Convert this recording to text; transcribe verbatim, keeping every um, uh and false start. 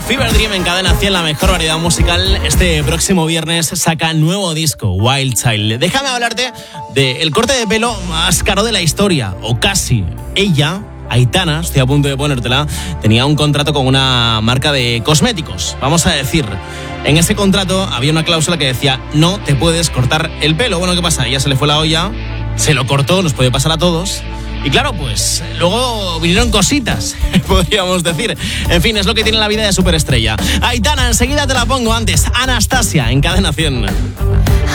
Fever Dream en Cadena cien, la mejor variedad musical. Este próximo viernes saca nuevo disco, Wild Child. Déjame hablarte del corte de pelo más caro de la historia, o casi. Ella, Aitana, estoy a punto de ponértela, tenía un contrato con una marca de cosméticos. Vamos a decir, en ese contrato había una cláusula que decía: no te puedes cortar el pelo. Bueno, ¿qué pasa? Ella se le fue la olla, se lo cortó, nos puede pasar a todos. Y claro, pues luego vinieron cositas, podríamos decir. En fin, es lo que tiene la vida de superestrella. Aitana, enseguida te la pongo. Antes, Anastasia en Cadena cien.